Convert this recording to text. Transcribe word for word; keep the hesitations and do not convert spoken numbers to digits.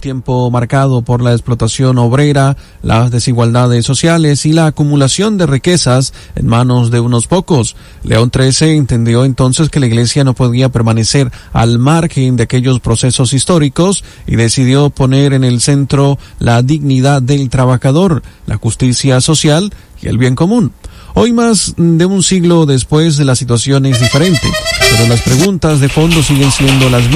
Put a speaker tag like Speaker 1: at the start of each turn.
Speaker 1: tiempo marcado por la explotación obrera, las desigualdades sociales y la acumulación de riquezas en manos de unos pocos. León trece entendió entonces que la Iglesia no podía permanecer al margen de aquellos procesos históricos y decidió poner en el centro la dignidad del trabajador, la justicia social y el bien común. Hoy, más de un siglo después, la situación es diferente, pero las preguntas de fondo siguen siendo las mismas.